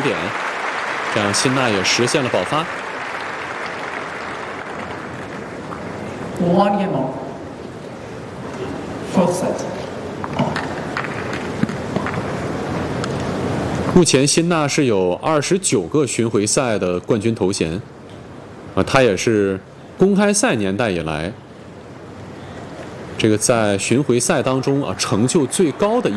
点，这样辛纳也实现了保发。 1 game on. Fourth set. 目前辛纳是有29个巡回赛的冠军头衔，他也是公开赛年代以来，这个在巡回赛当中成就最高的